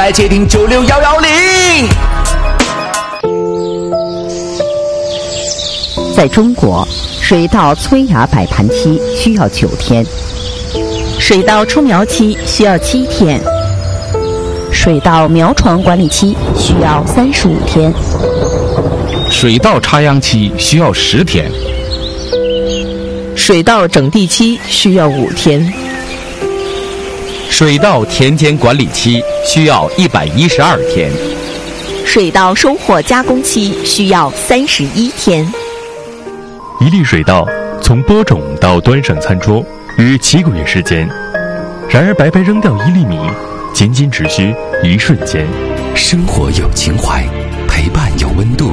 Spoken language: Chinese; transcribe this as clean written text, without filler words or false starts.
来接听96110。 在中国，水稻催芽摆盘期需要9天，水稻出苗期需要7天，水稻苗床管理期需要35天， 水稻插秧期需要10天， 水稻整地期需要5天， 水稻田间管理期需要112天， 水稻收获加工期需要31天。 一粒水稻从播种到端上餐桌约7个月时间，然而白白扔掉1粒米，仅仅只需1瞬间。 生活有情怀，陪伴有温度，